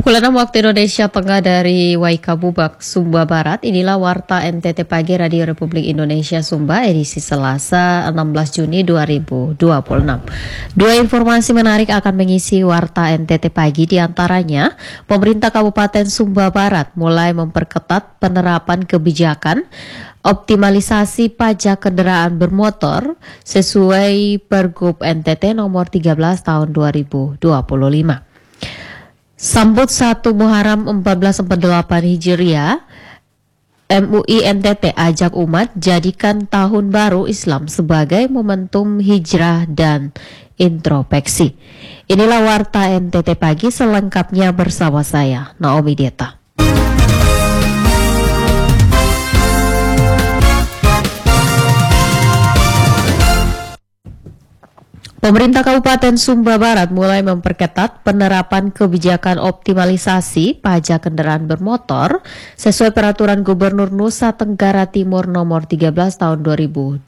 Pukul 6 waktu Indonesia Tengah dari Waikabubak, Sumba Barat. Inilah Warta NTT Pagi Radio Republik Indonesia Sumba edisi Selasa 16 Juni 2026. Dua informasi menarik akan mengisi Warta NTT Pagi, diantaranya pemerintah Kabupaten Sumba Barat mulai memperketat penerapan kebijakan optimalisasi pajak kendaraan bermotor sesuai Pergub NTT nomor 13 tahun 2025. Sambut 1 Muharram 1448 Hijriah, MUI NTT ajak umat jadikan tahun baru Islam sebagai momentum hijrah dan introspeksi. Inilah Warta NTT Pagi, selengkapnya bersama saya, Naomi Dieta. Pemerintah Kabupaten Sumba Barat mulai memperketat penerapan kebijakan optimalisasi pajak kendaraan bermotor sesuai peraturan Gubernur Nusa Tenggara Timur nomor 13 tahun 2025.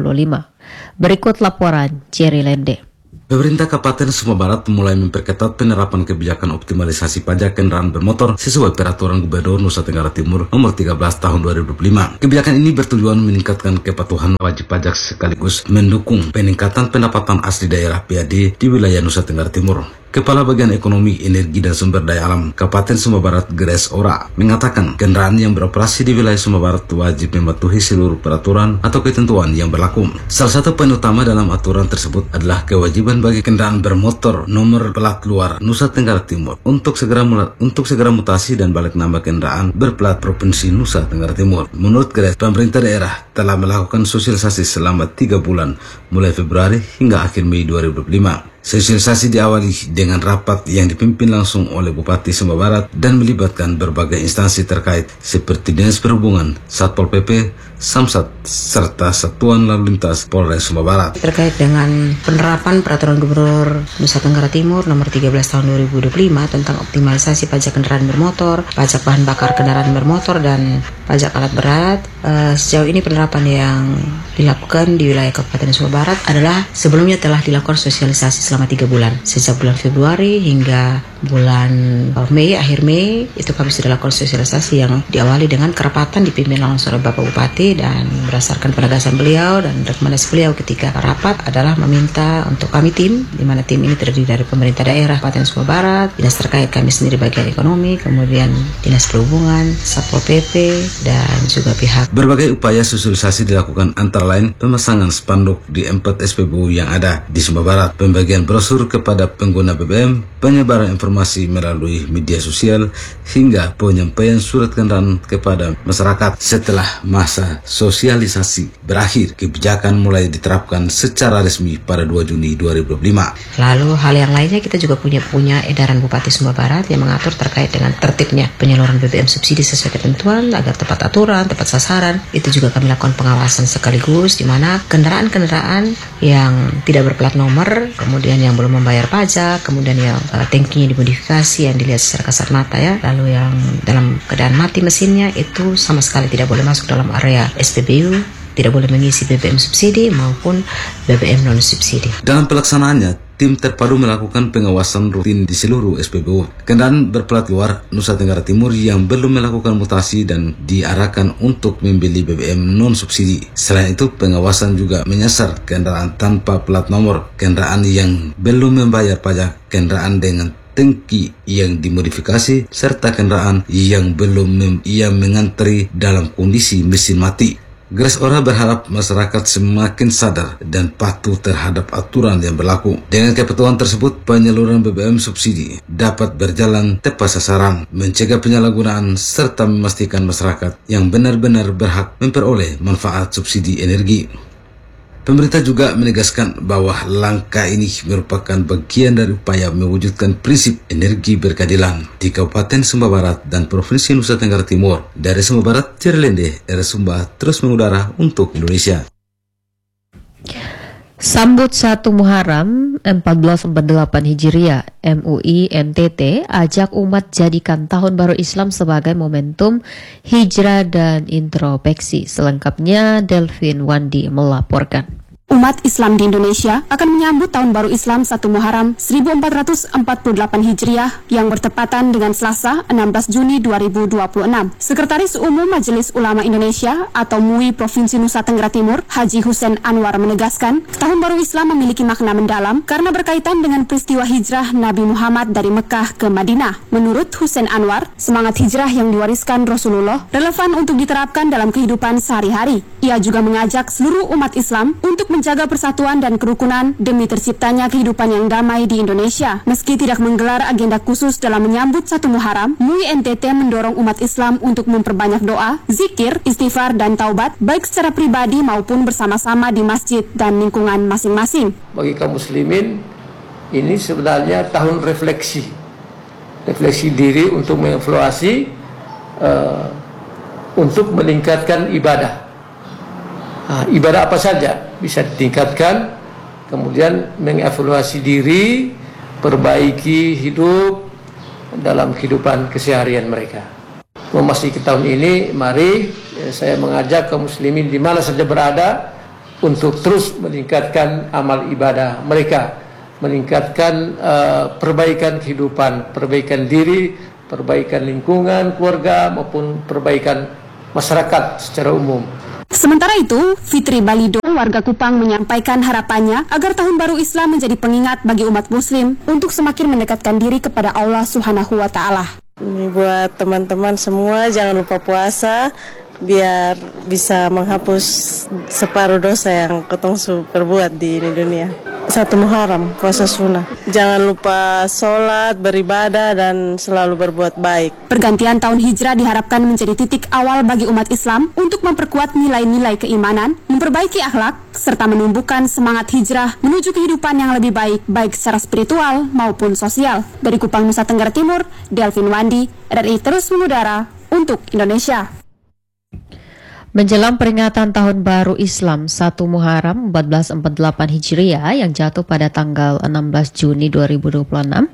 Berikut laporan Jerry Lende. Pemerintah Kabupaten Sumba Barat mulai memperketat penerapan kebijakan optimalisasi pajak kendaraan bermotor sesuai peraturan Gubernur Nusa Tenggara Timur nomor 13 tahun 2025. Kebijakan ini bertujuan meningkatkan kepatuhan wajib pajak sekaligus mendukung peningkatan pendapatan asli daerah PAD di wilayah Nusa Tenggara Timur. Kepala Bagian Ekonomi, Energi, dan Sumber Daya Alam Kabupaten Sumba Barat, Grace Ora, mengatakan kendaraan yang beroperasi di wilayah Sumba Barat wajib mematuhi seluruh peraturan atau ketentuan yang berlaku. Salah satu poin utama dalam aturan tersebut adalah kewajiban bagi kendaraan bermotor nomor plat luar Nusa Tenggara Timur untuk segera mutasi dan balik nama kendaraan berplat Provinsi Nusa Tenggara Timur. Menurut Grace, pemerintah daerah telah melakukan sosialisasi selama 3 bulan mulai Februari hingga akhir Mei 2025. Sosialisasi diawali dengan rapat yang dipimpin langsung oleh Bupati Sumba Barat dan melibatkan berbagai instansi terkait seperti Dinas Perhubungan, Satpol PP, Samsat, serta Satuan Lalu Lintas Polres Sumba Barat. Terkait dengan penerapan Peraturan Gubernur Nusa Tenggara Timur nomor 13 tahun 2025 tentang optimalisasi pajak kendaraan bermotor, pajak bahan bakar kendaraan bermotor, dan pajak alat berat, sejauh ini penerapan yang dilakukan di wilayah Kabupaten Sumba Barat adalah sebelumnya telah dilakukan sosialisasi selama 3 bulan. Sejak bulan Februari hingga bulan Mei, akhir Mei, itu kami sudah lakukan sosialisasi yang diawali dengan kerapatan dipimpin langsung oleh Bapak Bupati, dan berdasarkan penegasan beliau dan rekomendasi beliau ketika rapat adalah meminta untuk kami tim, di mana tim ini terdiri dari pemerintah daerah Kabupaten Sumba Barat, dinas terkait kami sendiri bagian ekonomi, kemudian dinas perhubungan, Satpol PP, dan juga pihak. Berbagai upaya sosialisasi dilakukan antara lain pemasangan spanduk di 4 SPBU yang ada di Sumba Barat, pembagian brosur kepada pengguna BBM, penyebaran informasi melalui media sosial, hingga penyampaian surat kendaraan kepada masyarakat. Setelah masa sosialisasi berakhir, kebijakan mulai diterapkan secara resmi pada 2 Juni 2025. Lalu hal yang lainnya, kita juga punya edaran Bupati Sumba Barat yang mengatur terkait dengan tertibnya penyaluran BBM subsidi sesuai ketentuan agar tepat aturan, tepat sasaran. Itu juga kami lakukan pengawasan sekaligus, di mana kendaraan-kendaraan yang tidak berplat nomor, kemudian yang belum membayar pajak, kemudian yang tangkinya dimodifikasi yang dilihat secara kasat mata ya, lalu yang dalam keadaan mati mesinnya, itu sama sekali tidak boleh masuk dalam area SPBU, tidak boleh mengisi BBM subsidi maupun BBM non subsidi. Dalam pelaksanaannya, tim terpadu melakukan pengawasan rutin di seluruh SPBU. Kendaraan berplat luar Nusa Tenggara Timur yang belum melakukan mutasi dan diarahkan untuk membeli BBM non subsidi. Selain itu, pengawasan juga menyasar kendaraan tanpa plat nomor, kendaraan yang belum membayar pajak, kendaraan dengan tangki yang dimodifikasi, serta kendaraan yang belum mengantri dalam kondisi mesin mati. Grace Ora berharap masyarakat semakin sadar dan patuh terhadap aturan yang berlaku. Dengan kepatuhan tersebut, penyaluran BBM subsidi dapat berjalan tepat sasaran, mencegah penyalahgunaan, serta memastikan masyarakat yang benar-benar berhak memperoleh manfaat subsidi energi. Pemerintah juga menegaskan bahwa langkah ini merupakan bagian dari upaya mewujudkan prinsip energi berkeadilan di Kabupaten Sumba Barat dan Provinsi Nusa Tenggara Timur. Dari Sumba Barat, Cirelende, Sumba terus mengudara untuk Indonesia. Sambut 1 Muharram 1448 Hijriah, MUI NTT ajak umat jadikan tahun baru Islam sebagai momentum hijrah dan introspeksi. Selengkapnya Delvin Wandi melaporkan. Umat Islam di Indonesia akan menyambut Tahun Baru Islam 1 Muharram 1448 Hijriah yang bertepatan dengan Selasa 16 Juni 2026. Sekretaris Umum Majelis Ulama Indonesia atau MUI Provinsi Nusa Tenggara Timur, Haji Hussein Anwar menegaskan, Tahun Baru Islam memiliki makna mendalam karena berkaitan dengan peristiwa hijrah Nabi Muhammad dari Mekah ke Madinah. Menurut Hussein Anwar, semangat hijrah yang diwariskan Rasulullah relevan untuk diterapkan dalam kehidupan sehari-hari. Ia juga mengajak seluruh umat Islam untuk menjaga persatuan dan kerukunan demi terciptanya kehidupan yang damai di Indonesia. Meski tidak menggelar agenda khusus dalam menyambut 1 Muharram, MUI NTT mendorong umat Islam untuk memperbanyak doa, zikir, istighfar, dan taubat, baik secara pribadi maupun bersama-sama di masjid dan lingkungan masing-masing. Bagi kaum muslimin, ini sebenarnya tahun refleksi diri untuk mengevaluasi, untuk meningkatkan ibadah. Ibadah apa saja bisa ditingkatkan, kemudian mengevaluasi diri, perbaiki hidup dalam kehidupan keseharian mereka. Memasuki tahun ini, mari saya mengajak kaum muslimin di mana saja berada untuk terus meningkatkan amal ibadah mereka, meningkatkan perbaikan kehidupan, perbaikan diri, perbaikan lingkungan, keluarga, maupun perbaikan masyarakat secara umum. Sementara itu, Fitri Balido, warga Kupang, menyampaikan harapannya agar Tahun Baru Islam menjadi pengingat bagi umat Muslim untuk semakin mendekatkan diri kepada Allah Subhanahu wa Ta'ala. Ini buat teman-teman semua, jangan lupa puasa biar bisa menghapus separuh dosa yang ketong perbuat di dunia. 1 Muharram, puasa sunnah. Jangan lupa sholat, beribadah, dan selalu berbuat baik. Pergantian tahun hijrah diharapkan menjadi titik awal bagi umat Islam untuk memperkuat nilai-nilai keimanan, memperbaiki akhlak, serta menumbuhkan semangat hijrah menuju kehidupan yang lebih baik, baik secara spiritual maupun sosial. Dari Kupang, Nusa Tenggara Timur, Delvin Wandi, RRI terus mengudara untuk Indonesia. Menjelang peringatan Tahun Baru Islam 1 Muharram 1448 Hijriah yang jatuh pada tanggal 16 Juni 2026,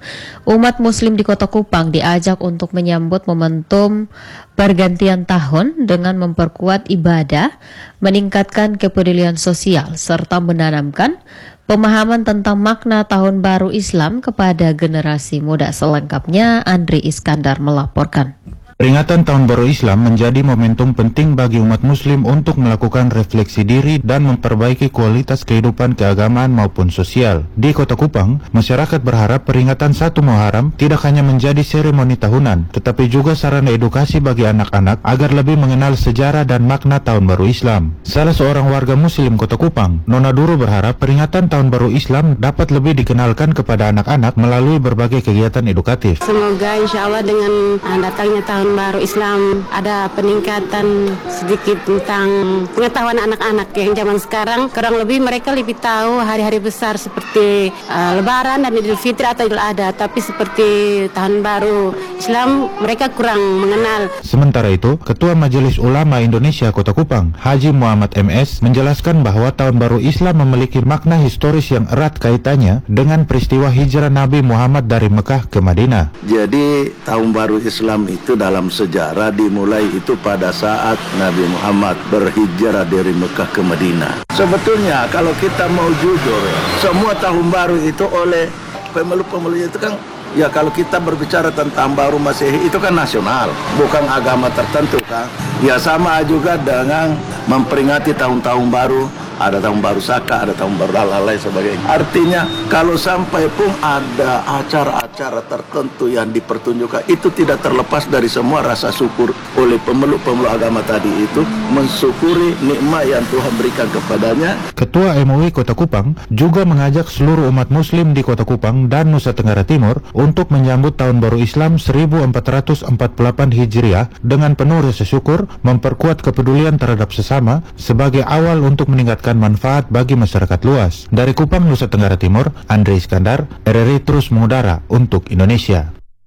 umat Muslim di Kota Kupang diajak untuk menyambut momentum pergantian tahun dengan memperkuat ibadah, meningkatkan kepedulian sosial, serta menanamkan pemahaman tentang makna Tahun Baru Islam kepada generasi muda. Selengkapnya, Andri Iskandar melaporkan. Peringatan Tahun Baru Islam menjadi momentum penting bagi umat Muslim untuk melakukan refleksi diri dan memperbaiki kualitas kehidupan keagamaan maupun sosial. Di Kota Kupang, masyarakat berharap peringatan 1 Muharram tidak hanya menjadi seremoni tahunan, tetapi juga sarana edukasi bagi anak-anak agar lebih mengenal sejarah dan makna Tahun Baru Islam. Salah seorang warga Muslim Kota Kupang, Nona Duru, berharap peringatan Tahun Baru Islam dapat lebih dikenalkan kepada anak-anak melalui berbagai kegiatan edukatif. Semoga insya Allah dengan datangnya Tahun Baru Islam ada peningkatan sedikit tentang pengetahuan anak-anak yang zaman sekarang. Kurang lebih mereka lebih tahu hari-hari besar seperti Lebaran dan Idul Fitri atau Idul Adha, tapi seperti Tahun Baru Islam mereka kurang mengenal. Sementara itu, Ketua Majelis Ulama Indonesia Kota Kupang, Haji Muhammad MS, menjelaskan bahwa Tahun Baru Islam memiliki makna historis yang erat kaitannya dengan peristiwa hijrah Nabi Muhammad dari Mekah ke Madinah. Jadi Tahun Baru Islam itu dalam sejarah dimulai itu pada saat Nabi Muhammad berhijrah dari Mekah ke Madinah. Sebetulnya kalau kita mau jujur, semua tahun baru itu oleh pemeluk-pemeluk itu kan, ya kalau kita berbicara tentang baru Masehi itu kan nasional, bukan agama tertentu kan. Ya sama juga dengan memperingati tahun-tahun baru. Ada tahun baru Saka, ada tahun baru lain sebagainya. Artinya kalau sampai pun ada acara-acara tertentu yang dipertunjukkan, itu tidak terlepas dari semua rasa syukur oleh pemeluk-pemeluk agama tadi itu, mensyukuri nikmat yang Tuhan berikan kepadanya. Ketua MUI Kota Kupang juga mengajak seluruh umat Muslim di Kota Kupang dan Nusa Tenggara Timur untuk menyambut Tahun Baru Islam 1448 Hijriah dengan penuh rasa syukur, memperkuat kepedulian terhadap sesama sebagai awal untuk meningkatkan manfaat bagi masyarakat luas. Dari Kupang, Nusa Tenggara Timur, Andri Iskandar, RRI terus mengudara untuk Indonesia.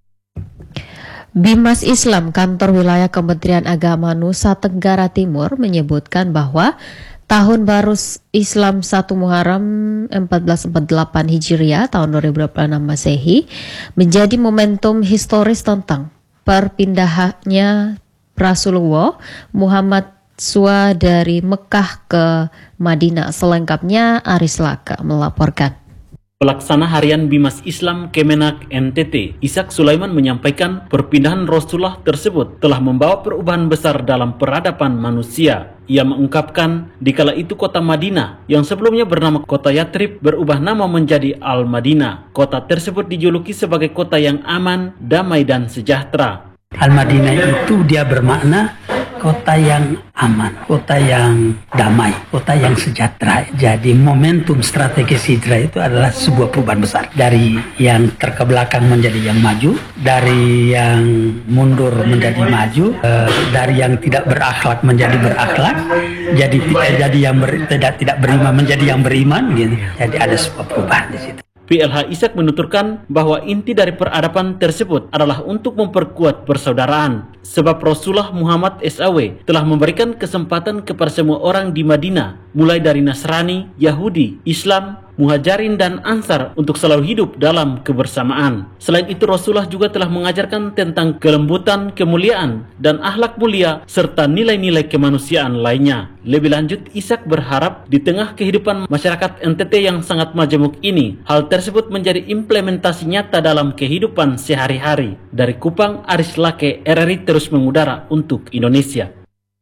Bimas Islam Kantor Wilayah Kementerian Agama Nusa Tenggara Timur menyebutkan bahwa Tahun Baru Islam 1 Muharram 1448 Hijriah tahun 2026 Masehi menjadi momentum historis tentang perpindahannya Rasulullah Muhammad mahasiswa dari Mekah ke Madinah. Selengkapnya Aris Laka melaporkan. Pelaksana Harian Bimas Islam Kemenak NTT, Ishak Sulaiman menyampaikan perpindahan Rasulullah tersebut telah membawa perubahan besar dalam peradaban manusia. Ia mengungkapkan dikala itu kota Madinah yang sebelumnya bernama kota Yatrib berubah nama menjadi Al-Madinah. Kota tersebut dijuluki sebagai kota yang aman, damai dan sejahtera. Al-Madinah itu dia bermakna kota yang aman, kota yang damai, kota yang sejahtera. Jadi momentum strategis hijrah itu adalah sebuah perubahan besar. Dari yang terkebelakang menjadi yang maju, dari yang mundur menjadi maju, dari yang tidak berakhlak menjadi berakhlak, jadi yang tidak beriman menjadi yang beriman gitu. Jadi ada sebuah perubahan di situ. PLH Ishak menuturkan bahwa inti dari peradaban tersebut adalah untuk memperkuat persaudaraan. Sebab Rasulullah Muhammad SAW telah memberikan kesempatan kepada semua orang di Madinah, mulai dari Nasrani, Yahudi, Islam, Muhajirin dan Ansar untuk selalu hidup dalam kebersamaan. Selain itu Rasulullah juga telah mengajarkan tentang kelembutan, kemuliaan, dan akhlak mulia serta nilai-nilai kemanusiaan lainnya. Lebih lanjut, Ishak berharap di tengah kehidupan masyarakat NTT yang sangat majemuk ini, hal tersebut menjadi implementasi nyata dalam kehidupan sehari-hari. Dari Kupang, Aris Lake, RRI terus mengudara untuk Indonesia.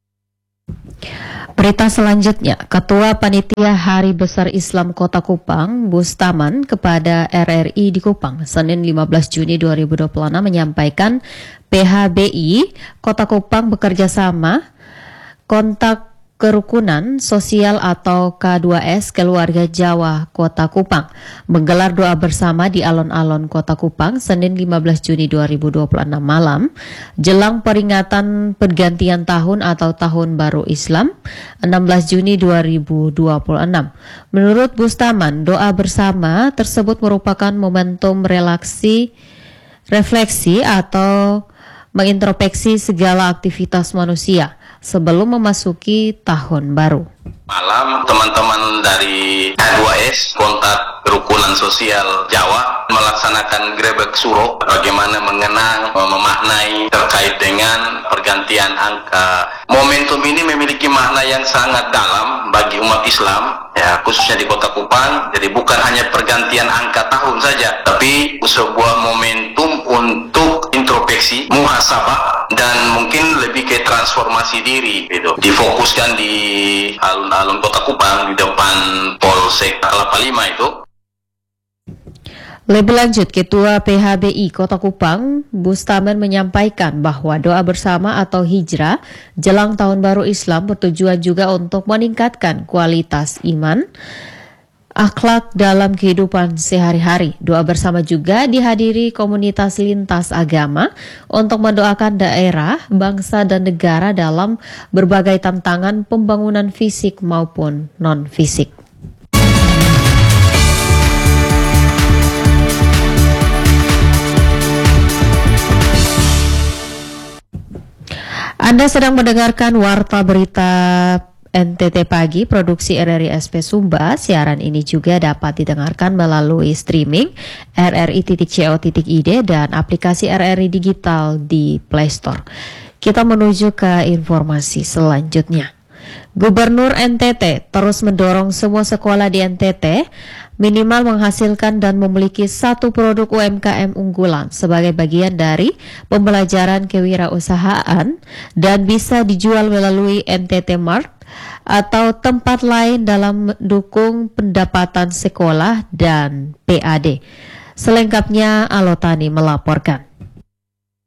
Berita selanjutnya, Ketua Panitia Hari Besar Islam Kota Kupang, Bustaman, kepada RRI di Kupang, Senin 15 Juni 2026 menyampaikan PHBI Kota Kupang bekerja sama kontak Kerukunan Sosial atau K2S Keluarga Jawa Kota Kupang menggelar doa bersama di alun-alun Kota Kupang Senin 15 Juni 2026 malam jelang peringatan pergantian tahun atau Tahun Baru Islam 16 Juni 2026. Menurut Bustaman, doa bersama tersebut merupakan momentum refleksi atau mengintrospeksi segala aktivitas manusia sebelum memasuki tahun baru. Malam teman-teman dari K2S Kontak Kerukunan Sosial Jawa melaksanakan grebek suro bagaimana mengenang, memaknai terkait dengan pergantian angka. Momentum ini memiliki makna yang sangat dalam bagi umat Islam, ya khususnya di Kota Kupang. Jadi bukan hanya pergantian angka tahun saja, tapi sebuah momentum untuk introspeksi, muhasabah, dan mungkin lebih ke transformasi diri gitu. Difokuskan di alun-alun Kota Kupang di depan Polsek Kelapa Lima itu. Lebih lanjut, Ketua PHBI Kota Kupang, Bustaman menyampaikan bahwa doa bersama atau hijrah jelang Tahun Baru Islam bertujuan juga untuk meningkatkan kualitas iman, akhlak dalam kehidupan sehari-hari. Doa bersama juga dihadiri komunitas lintas agama untuk mendoakan daerah, bangsa, dan negara dalam berbagai tantangan pembangunan fisik maupun non-fisik. Anda sedang mendengarkan Warta Berita NTT Pagi, produksi RRI SP Sumba. Siaran ini juga dapat didengarkan melalui streaming rri.co.id dan aplikasi RRI Digital di Play Store. Kita menuju ke informasi selanjutnya. Gubernur NTT terus mendorong semua sekolah di NTT minimal menghasilkan dan memiliki satu produk UMKM unggulan sebagai bagian dari pembelajaran kewirausahaan dan bisa dijual melalui NTT Mart atau tempat lain dalam mendukung pendapatan sekolah dan PAD. Selengkapnya Alotani melaporkan.